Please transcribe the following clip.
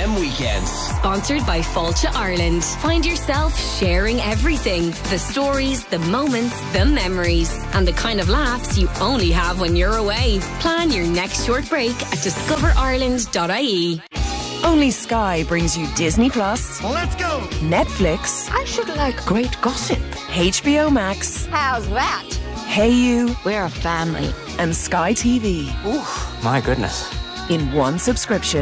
FM weekends. Sponsored by Fáilte Ireland. Find yourself sharing everything. The stories, the moments, the memories. And the kind of laughs you only have when you're away. Plan your next short break at discoverireland.ie. Only Sky brings you Disney Plus. Let's go! Netflix. I should like great gossip. HBO Max. How's that? Hey You. We're a family. And Sky TV. Ooh, my goodness. In one subscription.